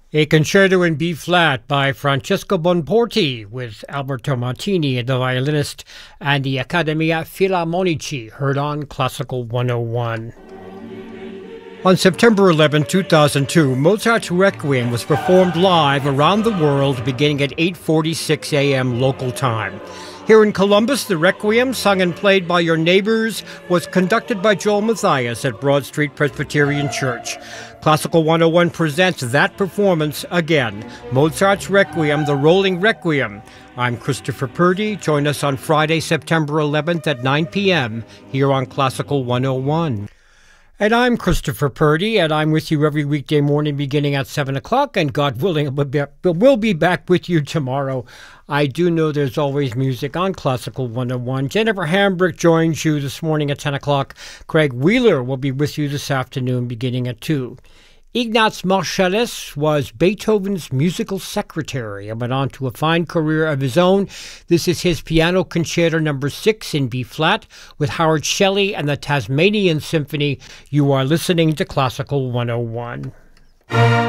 A concerto in B flat by Francesco Bonporti with Alberto Martini, the violinist, and the Accademia Filarmonici, heard on Classical 101. On September 11, 2002, Mozart's Requiem was performed live around the world beginning at 8:46 a.m. local time. Here in Columbus, the Requiem, sung and played by your neighbors, was conducted by Joel Matthias at Broad Street Presbyterian Church. Classical 101 presents that performance again, Mozart's Requiem, the Rolling Requiem. I'm Christopher Purdy. Join us on Friday, September 11th at 9 p.m. here on Classical 101. And I'm Christopher Purdy, and I'm with you every weekday morning beginning at 7 o'clock, and God willing, we'll be back with you tomorrow. I do know there's always music on Classical 101. Jennifer Hambrick joins you this morning at 10 o'clock. Craig Wheeler will be with you this afternoon beginning at 2. Ignaz Marsalis was Beethoven's musical secretary and went on to a fine career of his own. This is his Piano Concerto No. 6 in B-flat with Howard Shelley and the Tasmanian Symphony. You are listening to Classical 101.